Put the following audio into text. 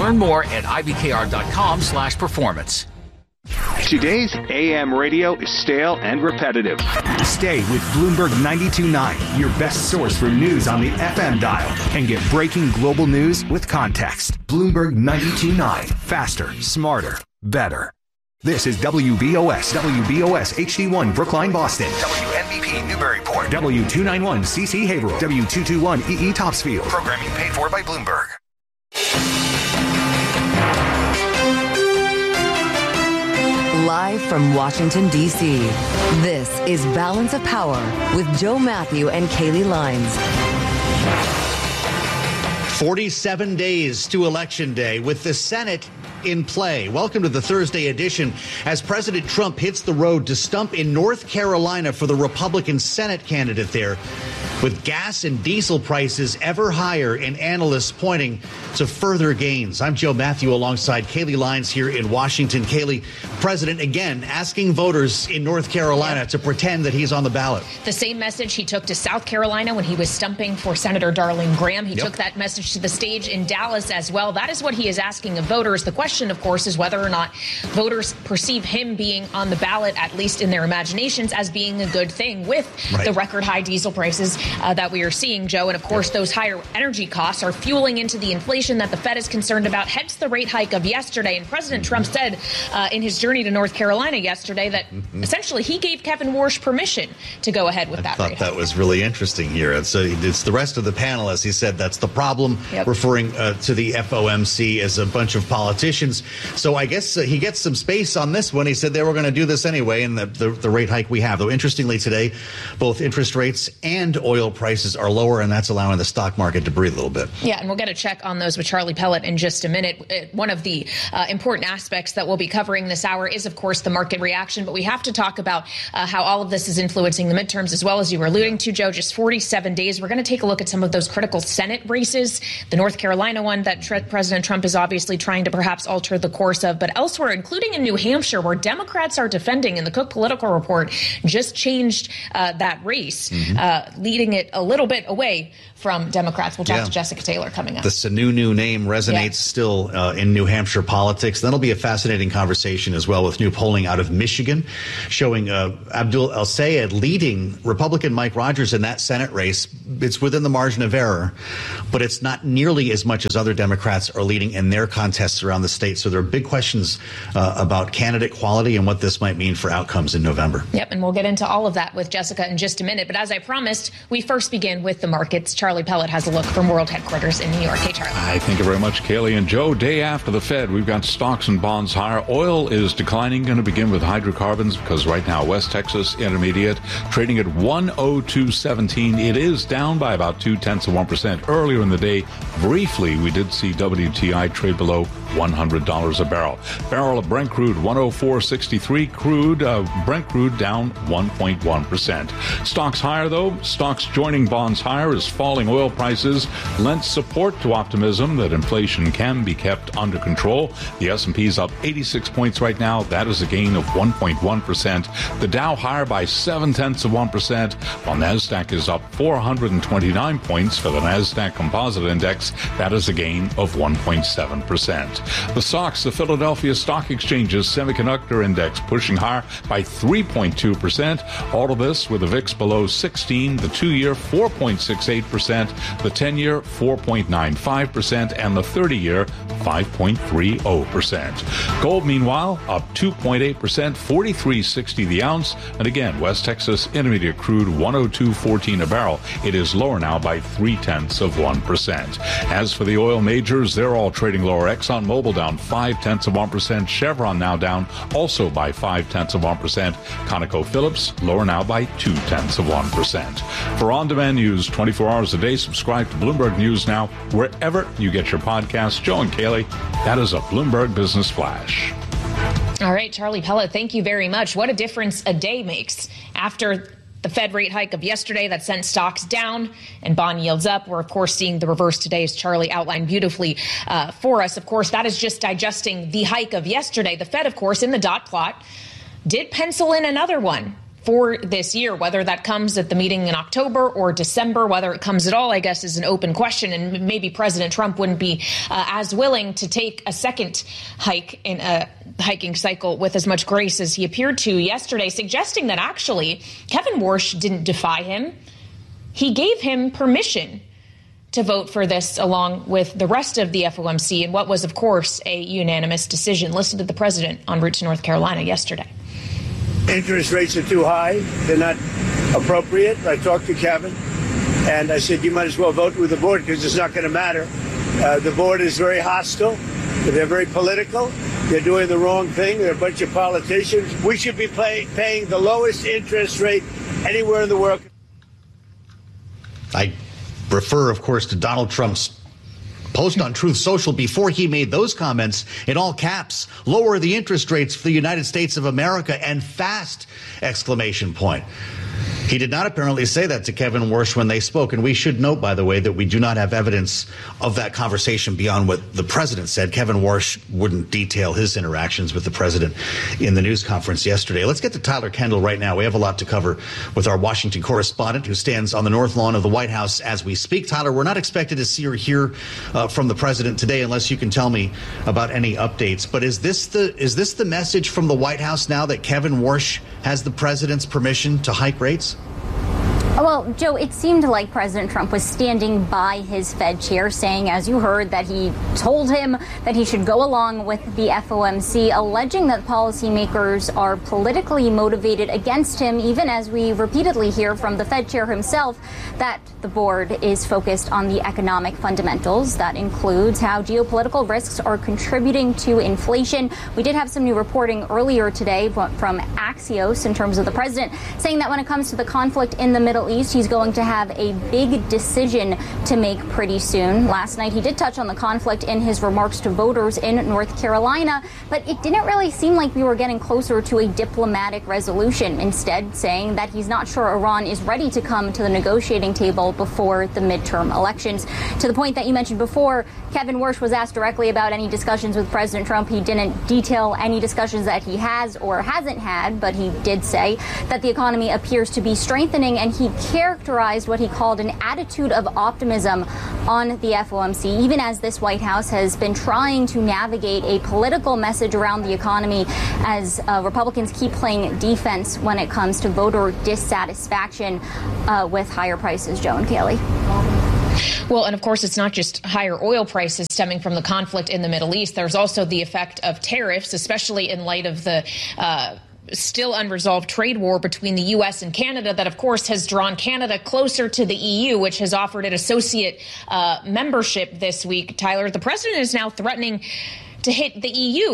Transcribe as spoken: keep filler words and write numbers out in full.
Learn more at ivkr.com slash performance. Today's A M radio is stale and repetitive. Stay with Bloomberg ninety-two point nine, your best source for news on the F M dial, and get breaking global news with context. Bloomberg ninety-two point nine. Faster, smarter, better. This is W B O S, W B O S H D one Brookline, Boston. W N B P Newburyport. W two ninety-one C C Haverhill. W two twenty-one E E Topsfield. Programming paid for by Bloomberg. Live from Washington, D C, this is Balance of Power with Joe Matthew and Kaylee Lines. forty-seven days to Election Day with the Senate in play. Welcome to the Thursday edition as President Trump hits the road to stump in North Carolina for the Republican Senate candidate there, with gas and diesel prices ever higher and analysts pointing to further gains. I'm Joe Matthew alongside Kaylee Lines here in Washington. Kaylee, President again asking voters in North Carolina yeah. to pretend that he's on the ballot. The same message he took to South Carolina when he was stumping for Senator Darlene Graham. He yep. took that message to the stage in Dallas as well. That is what he is asking of voters. The question, of course, is whether or not voters perceive him being on the ballot, at least in their imaginations, as being a good thing with right. the record high diesel prices uh, that we are seeing, Joe. And of course, those higher energy costs are fueling into the inflation that the Fed is concerned about, hence the rate hike of yesterday. And President Trump said uh, in his journey to North Carolina yesterday that mm-hmm. essentially he gave Kevin Warsh permission to go ahead with I that thought rate that hike. was really interesting here. It's, uh, it's the rest of the panelists. He said that's the problem, yep. referring uh, to the F O M C as a bunch of politicians. So I guess uh, he gets some space on this one. He said they were going to do this anyway, and the, the, the rate hike we have. Though interestingly today, both interest rates and oil prices are lower, and that's allowing the stock market to breathe a little bit. Yeah, and we'll get a check on those with Charlie Pellet in just a minute. One of the uh, important aspects that we'll be covering this hour is, of course, the market reaction. But we have to talk about uh, how all of this is influencing the midterms, as well as you were alluding to, Joe. Just forty-seven days. We're going to take a look at some of those critical Senate races. The North Carolina one that Tre- President Trump is obviously trying to perhaps alter the course of, but elsewhere, including in New Hampshire, where Democrats are defending, and the Cook Political Report just changed uh, that race, mm-hmm. uh, leading it a little bit away from Democrats. We'll talk yeah. to Jessica Taylor coming up. The Sununu name resonates yeah. still uh, in New Hampshire politics. That'll be a fascinating conversation as well, with new polling out of Michigan showing uh, Abdul El-Sayed leading Republican Mike Rogers in that Senate race. It's within the margin of error, but it's not nearly as much as other Democrats are leading in their contests around the state. So there are big questions uh, about candidate quality and what this might mean for outcomes in November. Yep, and we'll get into all of that with Jessica in just a minute. But as I promised, we first begin with the markets. Charlie Pellet has a look from World Headquarters in New York. Hey, Charlie. Hi, thank you very much, Kaylee and Joe. Day after the Fed, we've got stocks and bonds higher. Oil is declining. Going to begin with hydrocarbons because right now West Texas Intermediate trading at one oh two seventeen. It is down by about two tenths of one percent. Earlier in the day, briefly, we did see W T I trade below one hundred dollars a barrel. Barrel of Brent crude one oh four sixty-three. Crude uh, Brent crude down one point one percent. Stocks higher though. Stocks joining bonds higher as falling oil prices lent support to optimism that inflation can be kept under control. The S and P is up eighty-six points right now. That is a gain of one point one percent. The Dow higher by seven tenths of one percent, while NASDAQ is up four hundred twenty-nine points for the NASDAQ Composite Index. That is a gain of one point seven percent. The S O X, the Philadelphia Stock Exchange's Semiconductor Index, pushing higher by three point two percent. All of this with the V I X below sixteen, the two-year four point six eight percent, the ten-year four point nine five percent, and the thirty-year five point three zero percent. Gold, meanwhile, up two point eight percent, forty-three sixty the ounce. And again, West Texas Intermediate crude one oh two fourteen a barrel. It is lower now by three tenths of one percent. As for the oil majors, they're all trading lower. ExxonMobil down five tenths of one percent. Chevron now down also by five tenths of one percent. ConocoPhillips lower now by two tenths of one percent. For on-demand news twenty-four hours a day, subscribe to Bloomberg News Now wherever you get your podcasts. Joe and Kaylee, that is a Bloomberg Business Flash. All right, Charlie Pellet, thank you very much. What a difference a day makes after the Fed rate hike of yesterday that sent stocks down and bond yields up. We're, of course, seeing the reverse today, as Charlie outlined beautifully uh, for us. Of course, that is just digesting the hike of yesterday. The Fed, of course, in the dot plot, did pencil in another one for this year. Whether that comes at the meeting in October or December, whether it comes at all, I guess, is an open question. And maybe President Trump wouldn't be uh, as willing to take a second hike in a hiking cycle with as much grace as he appeared to yesterday, suggesting that actually Kevin Warsh didn't defy him. He gave him permission to vote for this along with the rest of the F O M C in what was, of course, a unanimous decision. Listen to the president en route to North Carolina yesterday. Interest rates are too high. They're not appropriate. I talked to Kevin, and I said, you might as well vote with the board because it's not going to matter. Uh, the board is very hostile. They're very political. They're doing the wrong thing. They're a bunch of politicians. We should be pay, paying the lowest interest rate anywhere in the world. I refer, of course, to Donald Trump's post on Truth Social before he made those comments in all caps. Lower the interest rates for the United States of America and fast! Exclamation point. He did not apparently say that to Kevin Warsh when they spoke. And we should note, by the way, that we do not have evidence of that conversation beyond what the president said. Kevin Warsh wouldn't detail his interactions with the president in the news conference yesterday. Let's get to Tyler Kendall right now. We have a lot to cover with our Washington correspondent who stands on the north lawn of the White House as we speak. Tyler, we're not expected to see or hear uh, from the president today unless you can tell me about any updates. But is this the is this the message from the White House now that Kevin Warsh has the president's permission to hike rates? Well, Joe, it seemed like President Trump was standing by his Fed chair, saying, as you heard, that he told him that he should go along with the F O M C, alleging that policymakers are politically motivated against him, even as we repeatedly hear from the Fed chair himself that the board is focused on the economic fundamentals. That includes how geopolitical risks are contributing to inflation. We did have some new reporting earlier today from Axios in terms of the president saying that when it comes to the conflict in the Middle East, he's going to have a big decision to make pretty soon. Last night, he did touch on the conflict in his remarks to voters in North Carolina, but it didn't really seem like we were getting closer to a diplomatic resolution, instead saying that he's not sure Iran is ready to come to the negotiating table before the midterm elections. To the point that you mentioned before, Kevin Warsh was asked directly about any discussions with President Trump. He didn't detail any discussions that he has or hasn't had, but he did say that the economy appears to be strengthening, and he characterized what he called an attitude of optimism on the F O M C, even as this White House has been trying to navigate a political message around the economy as uh, Republicans keep playing defense when it comes to voter dissatisfaction uh, with higher prices. Joe and Kaylee. Well, and of course, it's not just higher oil prices stemming from the conflict in the Middle East. There's also the effect of tariffs, especially in light of the uh, still unresolved trade war between the U S and Canada that, of course, has drawn Canada closer to the E U, which has offered it associate uh, membership this week. Tyler, the president is now threatening to hit the E U